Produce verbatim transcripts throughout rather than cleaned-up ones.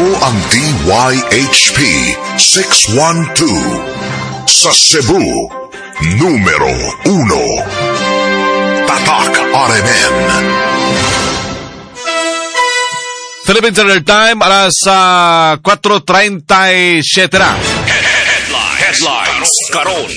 ang D Y H P six one two. Sa Cebu, numero uno. Tatak R M N. Philippine Standard Time, alas uh, four thirty-seven na. Headlines. Headlines. Karon.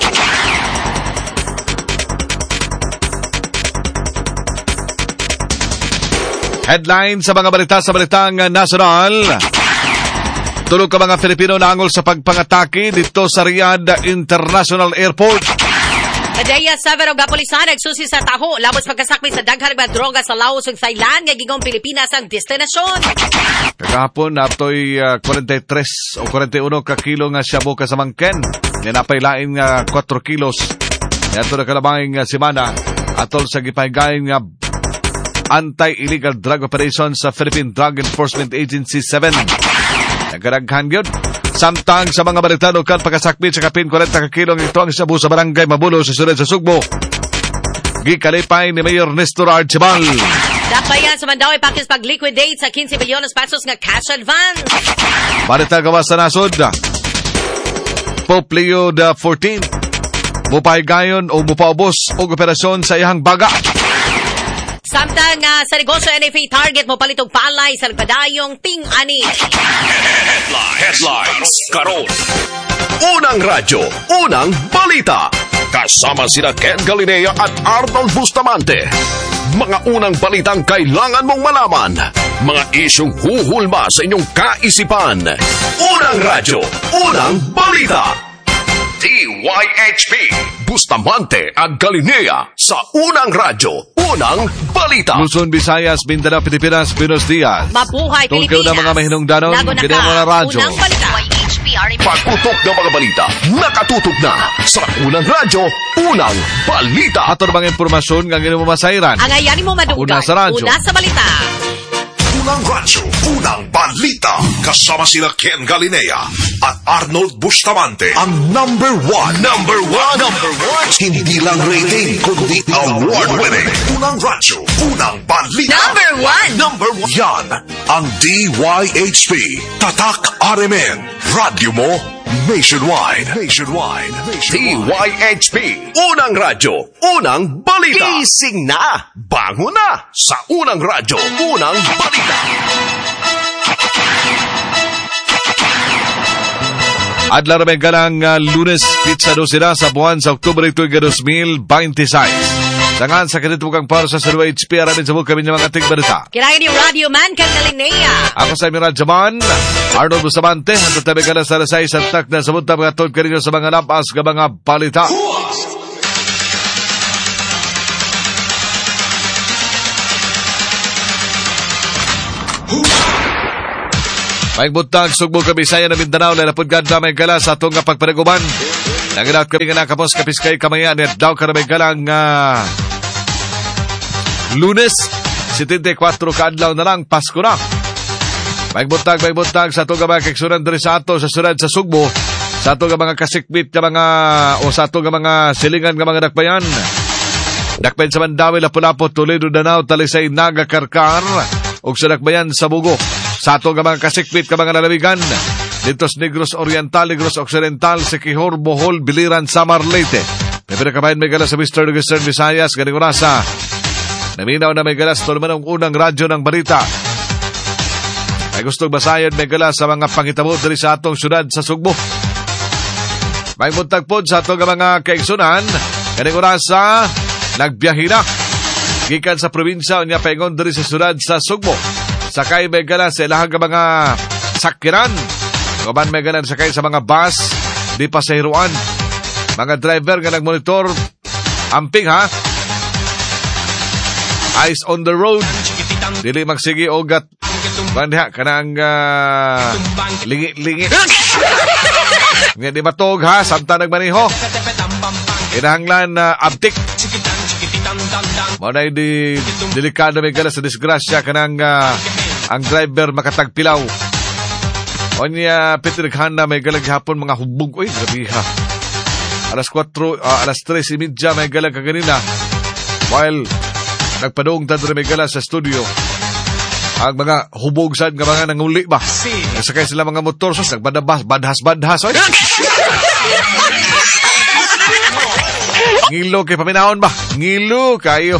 Headline sa mga balita sa balitang national. Tulog ka mga Filipino naangol sa pagpangatake dito sa Riyadh International Airport. Kadeya seven og gapulisan nagsusi sa taho labot pagkasakmi sa daghang mga droga sa Laos ug Thailand nga gigong Pilipinas ang destinasyon. Kagahapon naptoy uh, forty-three o forty-one ka kilo nga shabu ka sa mangken. Ninapay lain nga four kilos. Yato na kalabanging uh, simana atol sa gipahigayon nga Anti-Illegal Drug Operation sa Philippine Drug Enforcement Agency seven. Nagaraghan yun. Samtang sa mga balitano kan pagkasakmit sa kapin forty ka kilong ito ang shabu sa barangay Mabulo sa Sunod sa Sugbo. Gikalipay ni Mayor Nestor Archibald. Dapayan sa Mandawi Pakis pag-liquidate sa fifteen bilyones pesos nga cash advance. Balita gawas sa nasod. Pope Leo the fourteenth mupahigayon o mupaubos og operasyon sa iyang baga. Samtang uh, sa negosyo N F A target mo palitong palay sa nagpadayong ting-ani. Headlines. Headlines. Karon. Unang radyo, unang balita. Kasama sina Ken Galinea at Arnold Bustamante. Mga unang balitang kailangan mong malaman. Mga isyong huhulma sa inyong kaisipan. Unang radyo, unang balita. D Y H P, Bustamante at Galinea sa unang radyo, unang balita. Luzon, Visayas, Mindanao, Pilipinas, Buenos Dias. Mabuhay Pilipinas. Tungkaw na mga mahinungdanon, ganyan mo na radyo. Unang balita. Pagputok ng mga balita, nakatutok na sa unang radyo, unang balita. Ato na mga impormasyon nga ganyan mo masairan. Ang ayanin mo madugan. Una sa radyo. Una sa balita. Unang radyo, unang balita. Kasama sila Ken Galinea at Arnold Bustamante. Ang number one. Number one. Number one. Hindi lang rating, kundi award-winning. Unang radyo, unang balita. Number one. Number one. Yan ang D Y H P. Tatak R M N. Radyo mo nationwide. Nationwide. D Y H P, unang radyo, unang balita. Gising na, bango na sa unang radyo, unang balita. Adlar may galang uh, Lunes, pizza do sila sa buwan sa Oktubre two thousand twenty-six. Sangan sa kanito kang para sa Zero H P, aramin sa buong kami ng mga ating balita. Kinain yung Radio Man, Ken Galinea. Ako sa Emiral Jaman, Arnold Bustamante, ang tatabi ka na sa rasay sa tak na sa bunta mga tod karinyo sa mga lapas ka mga balita. May buntag, Sugbo, Kabisaya na Mindanao, lalapod ganda may gala sa itong pagpareguman. Nanginat kami nga nakapos kapiskay kamayan at daw ka na may galang uh, Lunes, seventy-four kaadlaw na lang, Pasko na. May buntag, may buntag sa itong mga keksunan diri sa ato sa sunod sa Sugbo, sa itong mga kasikbit ka mga, o sa itong mga silingan ka mga dakbayan. Dakbayan sa Mandawi, Lapu-Lapu, Toledo, Danao, Talisay, Naga, Karkar, o sa dakbayan sa Bugo. Sa ato nga mga kasikpit ka mga nalawigan, dito sa Negros Oriental, Negros Occidental, Siquijor, Bohol, Biliran, Samar, Leyte. May pinakabayan may galas sa Western Western Visayas, ganing orasa. Naminaw na may galas, ito naman ang unang radyo ng balita. May gustong basayan may galas sa mga pangitabo dali sa atong syudad sa Sugbo. May muntagpod sa atong mga kaigsunan, ganing orasa, nagbiyahe na. Gikan sa probinsya, unya paingon dali sa syudad sa Sugbo. Sakay may galas sa ilahang mga sakiran. Kaban may galas sakay sa mga bus, di pasahiruan. Mga driver nga nagmonitor, amping ha. Eyes on the road. Dili magsigi ogat. Bandiha kanang uh, lingi-lingi. Nga di matog ha, samta nagmaniho. Inahanglan na uh, abtik. Maunay di delikado may galas sa disgrasya kanang uh, ang driver makatagpilaw. Onya pitirighan na may galag hapon mga hubog. Uy, grabe ha. Alas four, uh, alas tres imidya may galag kaganina. While nagpadong tadre may galas sa studio. ang mga hubogsan nga mga nanguli ba. Sakay sila mga motor, sus, nagbadabas, badhas-badhas. Oy. Ngilo kay paminahon ba? Ngilo kayo.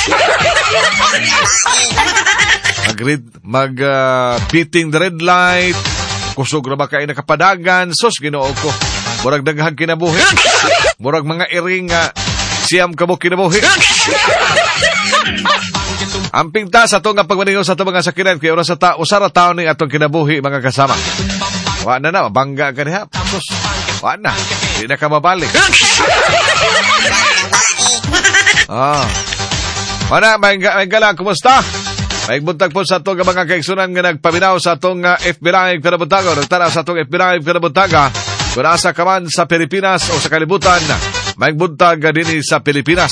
Mag, mag uh, beating the red light. Kusog na ba kayo nakapadagan? Sus, ginoo ko. Murag daghang kinabuhi. Murag mga iring nga uh, siyam kabo kinabuhi. Amping ta sa itong pagmaningaw sa itong mga sakiran kaya oras sa ta, usara taon ni atong kinabuhi mga kasama. Wa na na, bangga ka niya. Sus, wa na. Hindi na ka mabalik. Ah. Mana, may, may gala, kumusta? May buntag po sa itong mga kaigsunan nga nagpaminaw sa itong uh, F B Live Kanabuntaga. Nagtara sa itong F B Live Kanabuntaga. Kung nasa ka man sa Pilipinas o sa kalibutan, may buntag din sa Pilipinas.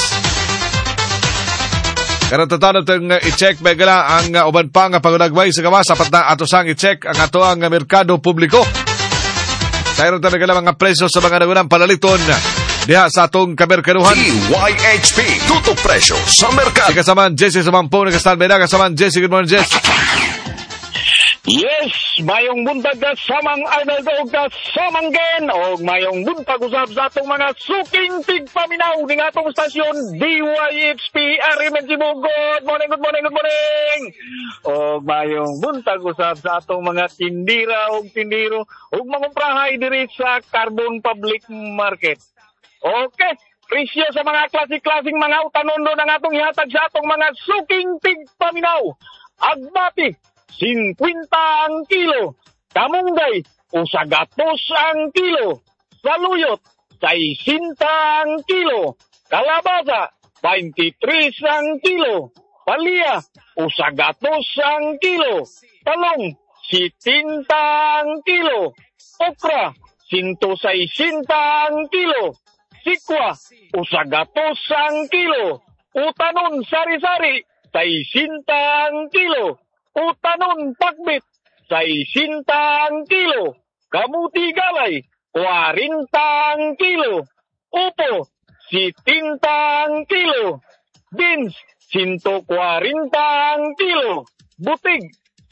Karon tatanaw itong uh, i-check may gala ang uh, uban pa nga pangunagway sa gawas. Sapat na ato sang i-check ang ato ang uh, merkado publiko. Sayro talaga lang mga presyo sa mga nagunang palaliton. Diha sa atong kamerkaduhan. D Y H P, tutok presyo sa merkado. Si kasamaan Jesse sa Mampo, nagkastalbay na kasamaan Jesse. Good morning, Jesse. Yes, mayong buntag ka samang Arnold o kasamang Gen o mayong buntag usab sa atong mga suking tigpaminaw ning atong stasyon D Y H P Arimen Cebu. Good morning, good morning, good morning. O mayong buntag usab sa atong mga tindira o tindiro o mangumprahay diri sa Carbon Public Market. Okay, presyo sa mga klase-klaseng mga utanondo ng atong ihatag sa atong mga suking tigpaminaw. Agbati, singkwenta ang kilo. Kamunggay, usagatos ang kilo. Saluyot, saisinta ang kilo. Kalabasa, twenty-three ang kilo. Palya, usagatos ang kilo. Talong, sitinta ang kilo. Okra, sinto saisinta ang kilo. Sikwa, usagatos ang kilo. Utanon sari-sari, saisinta ang kilo. Utanon pakbit, saisinta ang kilo. Kamuti galay, kwarenta ang kilo. Upo, sitinta ang kilo. Beans, sinto kwarenta ang kilo. Butig,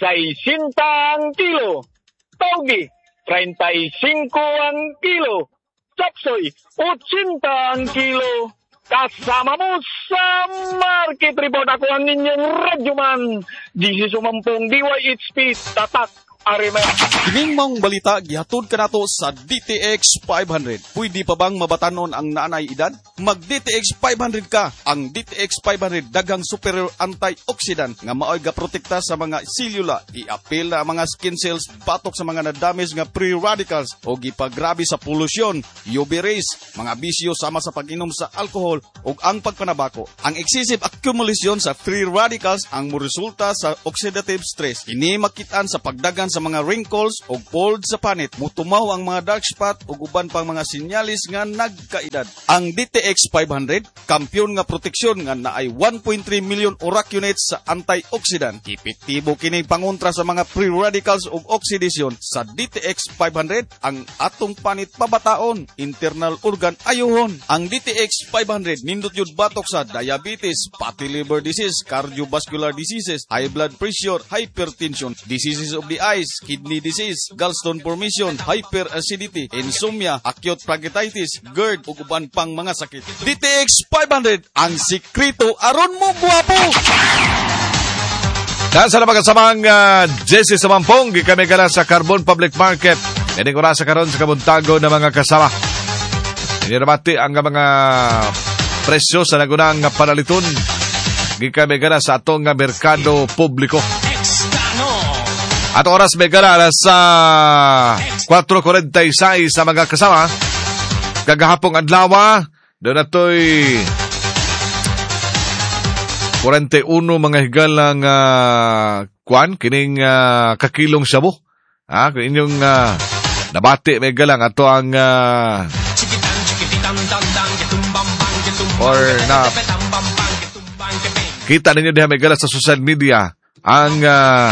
saisinta ang kilo. Taugi, treinta y cinco ang kilo. Chapsoy, otsinta ang kilo. Kasama mo sa Market Report. Ako ang inyong radyoman. This is Umampong D Y H P Tatak Arimen. Kining mong balita gihatod kanato sa D T X five hundred. Pwede pa bang mabatanon ang nanay edad? Mag D T X five hundred ka. Ang D T X five hundred daghang superior antioxidant nga maoy ga protekta sa mga selula, i-apil na mga skin cells batok sa mga na-damage nga free radicals o gipagrabe sa polusyon, U V rays, mga bisyo sama sa pag-inom sa alcohol ug ang pagpanabako. Ang excessive accumulation sa free radicals ang moresulta sa oxidative stress. Ini makitaan sa pagdagan sa mga wrinkles o fold sa panit, mutumaw ang mga dark spot o uban pang mga sinyalis nga nagkaedad. Ang D T X five hundred, kampyon nga proteksyon nga naay one point three million ORAC units sa antioxidant. Epektibo kining pangontra sa mga free radicals o oxidation. Sa D T X five hundred, ang atong panit pabataon, internal organ ayuhon. Ang D T X five hundred nindot yun batok sa diabetes, fatty liver disease, cardiovascular diseases, high blood pressure, hypertension, diseases of the eyes, kidney disease, gallstone formation, hyperacidity, insomnia, acute pancreatitis, GERD, ug uban pang mga sakit. D T X five hundred, ang sikreto aron mo guwapo. Nasa na magasamang uh, Jesse sa Mampong, kami gala sa Carbon Public Market. Ini ko sa karon sa kabuntago na mga kasama. Ini namati ang mga presyo sa nagunang panaliton. Kami gala sa atong merkado publiko. At oras may gala sa four forty-six sa mga kasama. Kagahapong adlaw, doon nato'y forty-one mga higalang uh, kwan, kining uh, kakilong shabu. Ah, kung inyong uh, nabati may galang ato ang uh, or na kita ninyo diha may gala sa social media ang uh,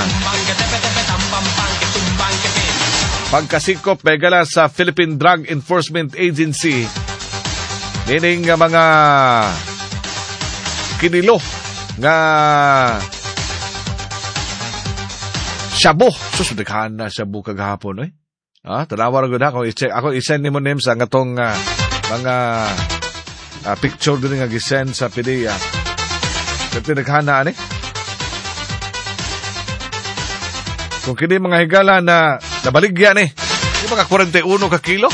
pagkasikop may gala sa Philippine Drug Enforcement Agency. Nining uh, mga kinilo nga shabu. Sus, daghan na shabu kagahapon, eh. Ah, tanawa ra gud ako i-check. Ako i-send nimo names ang atong uh, mga uh, picture din nga gi-send sa P D A. Kasi daghan na ani. Kung kini mga higala na nabaligya ni, di mga forty-one ka kilo.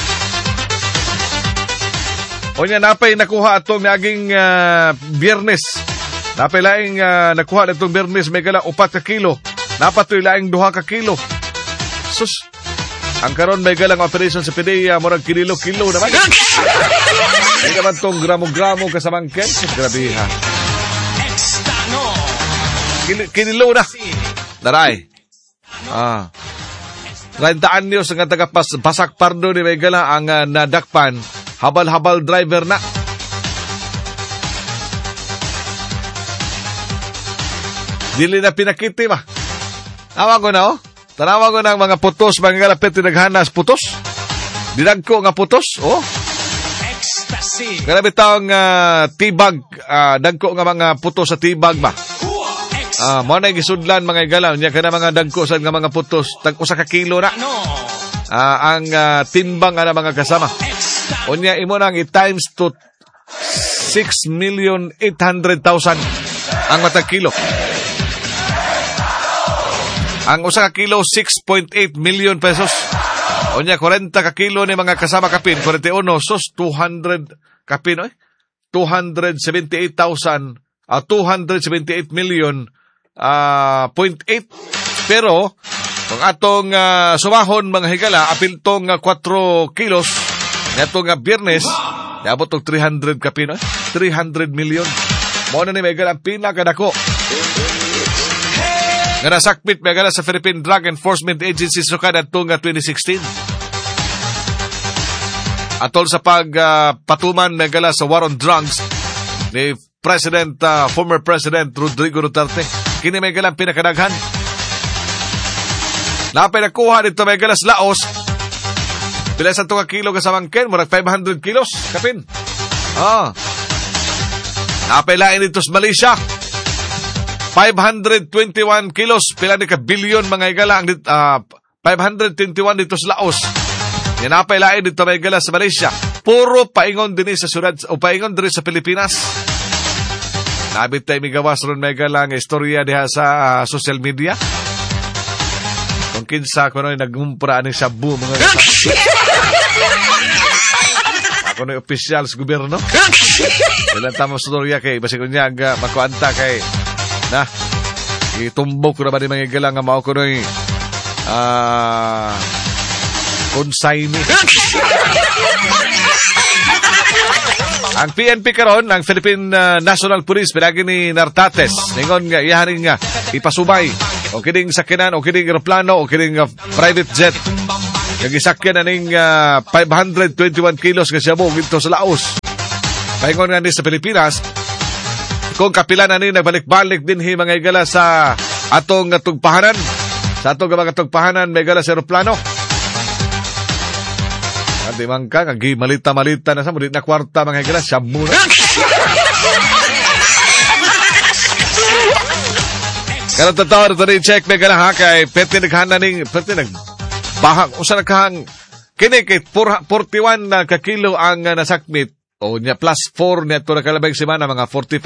O niya, napay nakuha atong naging uh, biyernes. Napay laing uh, nakuha na itong biyernes, may gala upat ka kilo. Napatoy laing duha ka kilo. Sus, ang karon may galang operation sa P D A, murag kililo-kilo naman. Hindi naman itong gramo-gramo kasamangkin. Grabe ha. Kil- kililo na. Daray. Ah. trenta anyos nga taga-pas Basak Pardo ni may gala ang uh, nadakpan. Habal-habal driver na. Dili na pinakiti ba? Tawag ko na, oh. Tanawa ko na ang mga putos, mga galapit, tinaghanas putos. Dinagko nga putos, oh. Ecstasy. Grabe taong uh, tibag, uh, dagko nga mga putos sa tibag ba? Ah, uh, mo na gisudlan mga galaw, nya kana mga dagko sa nga mga putos, tag usa ka kilo na. Uh, ang uh, timbang ana mga kasama. Unya imo nang i-times to six million eight hundred thousand ang matag kilo. Ang usa ka kilo six point eight million pesos. Unya forty ka kilo ni mga kasama kapin, forty-one sus two hundred kapin oy. two hundred seventy-eight thousand uh, two hundred seventy-eight million uh, point eight. Pero kung atong uh, sumahon mga higala apil tong uh, four kilos netong nga biyernes, yabot og three hundred ka pino, three hundred million. Mo na ni may galang pinakadako. Nga nasakpit may gala sa Philippine Drug Enforcement Agency sukad atong uh, twenty sixteen. Atol sa pagpatuman uh, may gala sa war on drugs ni President, uh, former President Rodrigo Duterte. Kini may galang pinakadaghan. Napay nakuha dito may galas Laos. Pila sa tunga kilo kasamangkin, murag five hundred kilos, kapin. Ah. Napay lain dito sa Malaysia. five hundred twenty-one kilos, pila ni ka billion mga igala ang uh, five hundred twenty-one dito sa Laos. Yan napay lain dito may igala sa Malaysia. Puro paingon din sa syudad o paingon din sa Pilipinas. Nabit tayo migawas ron may igala ang istorya diha sa uh, social media. Kung kinsa ko no'y nagumpura ni Shabu mga ako no'y opisyal sa gobyerno. Ilan tamo storya kay basi ko niya uh, makuanta kay na itumbok ko na ba ni mga galang nga mao ko no'y ah uh, consigne. Ang P N P karon, ang Philippine uh, National Police pinagi ni Nartates ningon nga iyahaning nga ipasubay o kining sakyanan o kining aeroplano o kining uh, private jet nga gisakyan na ning uh, five hundred twenty-one kilos nga Shabu dito sa Laos. Paingon nga ni sa Pilipinas kung kapila na ni nagbalik-balik din hi mga igala sa atong tugpahanan, sa atong mga tugpahanan may igala sa aeroplano. Di man ka, kagi malita-malita na sa mulit na kwarta mga higala, Shabu na. Karang tatawa na ito check may gala ha, kay pwede naghana ning, pwede nagbahang, usa naghang, kini kay forty-one na kakilo ang uh, nasakmit, o niya plus four niya ito na kalabay semana, mga forty-five